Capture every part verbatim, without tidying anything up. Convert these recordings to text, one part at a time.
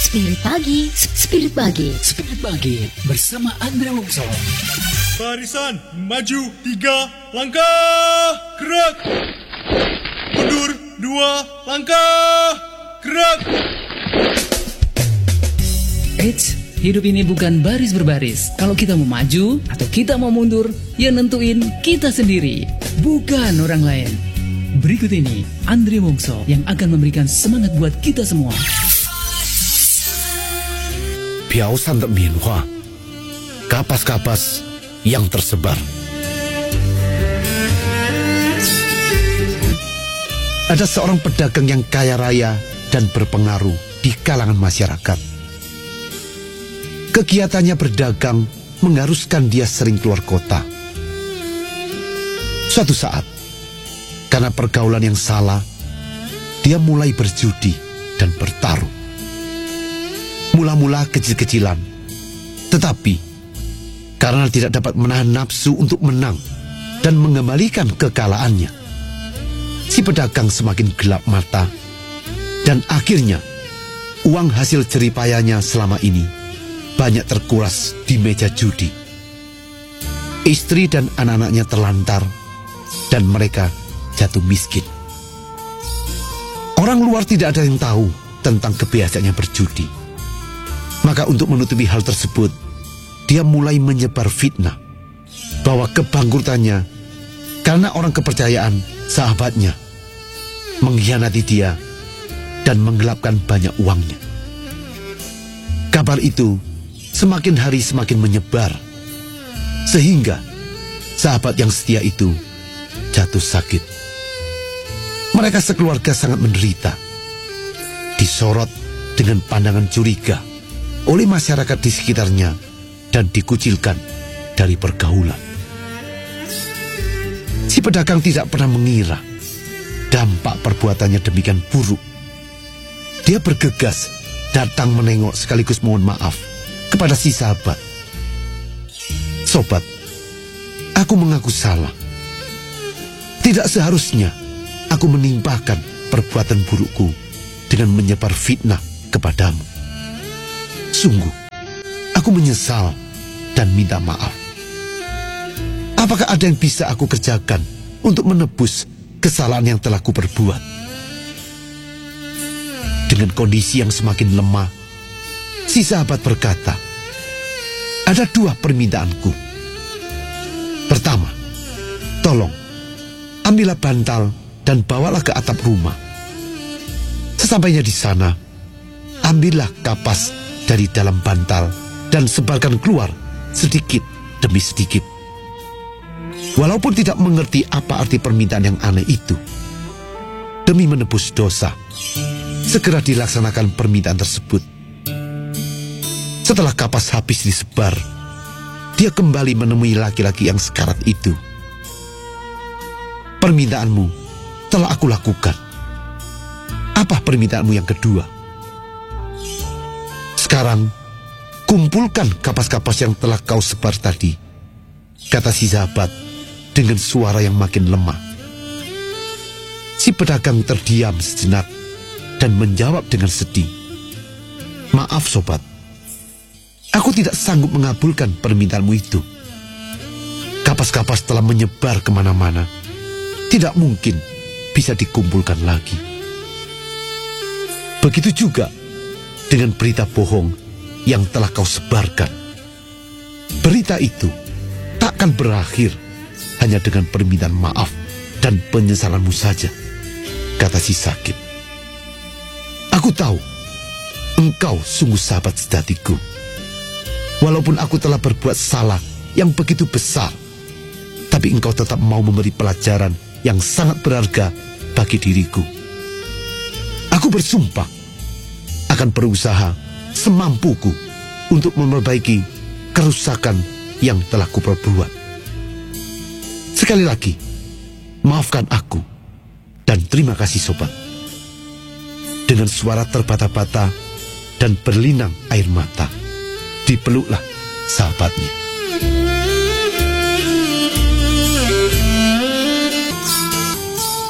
Spirit Pagi, Spirit Pagi, Spirit Pagi bersama Andre Wongso. Barisan maju tiga langkah, gerak. Mundur dua langkah, gerak. Eits, hidup ini bukan baris berbaris. Kalau kita mau maju atau kita mau mundur, yang nentuin kita sendiri, bukan orang lain. Berikut ini Andre Wongso yang akan memberikan semangat buat kita semua. 飘散的棉花, kapas-kapas yang tersebar. Ada seorang pedagang yang kaya raya dan berpengaruh di kalangan masyarakat. Kegiatannya berdagang mengharuskan dia sering keluar kota. Suatu saat, karena pergaulan yang salah, dia mulai berjudi dan bertaruh. Mula-mula kecil-kecilan, tetapi karena tidak dapat menahan nafsu untuk menang dan mengembalikan kekalahannya, si pedagang semakin gelap mata, dan akhirnya uang hasil jeripayanya selama ini banyak terkuras di meja judi. Istri dan anak-anaknya terlantar, dan mereka jatuh miskin. Orang luar tidak ada yang tahu tentang kebiasaannya berjudi. Maka untuk menutupi hal tersebut, dia mulai menyebar fitnah bahwa kebangkrutannya karena orang kepercayaan sahabatnya mengkhianati dia dan menggelapkan banyak uangnya. Kabar itu semakin hari semakin menyebar, sehingga sahabat yang setia itu jatuh sakit. Mereka sekeluarga sangat menderita, disorot dengan pandangan curiga oleh masyarakat di sekitarnya dan dikucilkan dari pergaulan. Si pedagang tidak pernah mengira dampak perbuatannya demikian buruk. Dia bergegas datang menengok sekaligus mohon maaf kepada si sahabat. Sobat, aku mengaku salah. Tidak seharusnya aku menimpakan perbuatan burukku dengan menyebar fitnah kepadamu. Sungguh, aku menyesal dan minta maaf. Apakah ada yang bisa aku kerjakan untuk menebus kesalahan yang telah kuperbuat? Dengan kondisi yang semakin lemah, si sahabat berkata, ada dua permintaanku. Pertama, tolong, ambillah bantal dan bawalah ke atap rumah. Sesampainya di sana, ambillah kapas dari dalam bantal dan sebarkan keluar sedikit demi sedikit. Walaupun tidak mengerti apa arti permintaan yang aneh itu, demi menebus dosa, segera dilaksanakan permintaan tersebut. Setelah kapas habis disebar, dia kembali menemui laki-laki yang sekarat itu. Permintaanmu telah aku lakukan. Apa permintaanmu yang kedua? Sekarang, kumpulkan kapas-kapas yang telah kau sebar tadi, kata si sahabat dengan suara yang makin lemah. Si pedagang terdiam sejenak dan menjawab dengan sedih, maaf sobat, aku tidak sanggup mengabulkan permintaanmu itu. Kapas-kapas telah menyebar kemana-mana, tidak mungkin bisa dikumpulkan lagi. Begitu juga dengan berita bohong yang telah kau sebarkan. Berita itu takkan berakhir hanya dengan permintaan maaf dan penyesalanmu saja, kata si sakit. Aku tahu engkau sungguh sahabat sejatiku. Walaupun aku telah berbuat salah yang begitu besar, tapi engkau tetap mau memberi pelajaran yang sangat berharga bagi diriku. Aku bersumpah akan berusaha semampuku untuk memperbaiki kerusakan yang telah kuperbuat. Sekali lagi, maafkan aku dan terima kasih sobat. Dengan suara terbata-bata dan berlinang air mata, dipeluklah sahabatnya.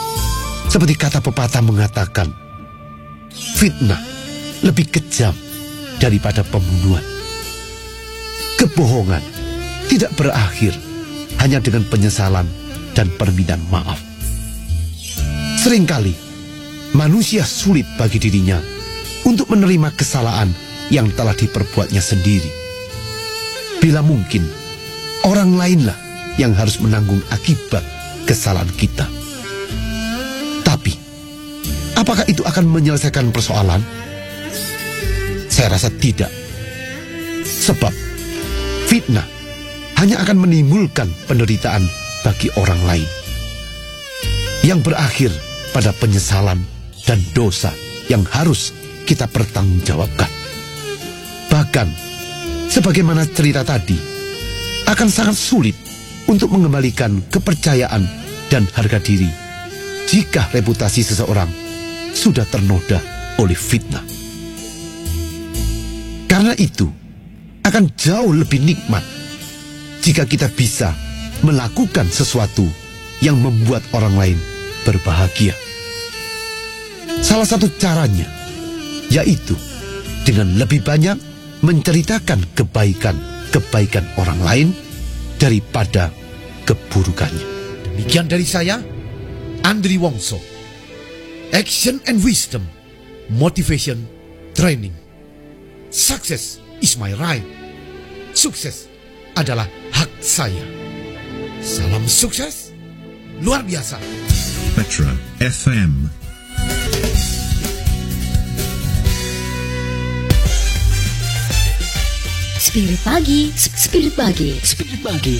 Seperti kata pepatah mengatakan, fitnah lebih kejam daripada pembunuhan. Kebohongan tidak berakhir hanya dengan penyesalan dan permintaan maaf. Seringkali manusia sulit bagi dirinya untuk menerima kesalahan yang telah diperbuatnya sendiri. Bila mungkin, orang lainlah yang harus menanggung akibat kesalahan kita. Tapi, apakah itu akan menyelesaikan persoalan? Saya rasa tidak. Sebab, fitnah hanya akan menimbulkan penderitaan bagi orang lain, yang berakhir pada penyesalan dan dosa yang harus kita pertanggungjawabkan. Bahkan, sebagaimana cerita tadi, akan sangat sulit untuk mengembalikan kepercayaan dan harga diri jika reputasi seseorang sudah ternoda oleh fitnah. Karena itu, akan jauh lebih nikmat jika kita bisa melakukan sesuatu yang membuat orang lain berbahagia. Salah satu caranya yaitu dengan lebih banyak menceritakan kebaikan-kebaikan orang lain daripada keburukannya. Demikian dari saya, Andri Wongso. Action and wisdom, motivation, training. Success is my right. Sukses adalah hak saya. Salam sukses luar biasa. Metro F M. Spirit Pagi, Spirit Pagi, Spirit Pagi.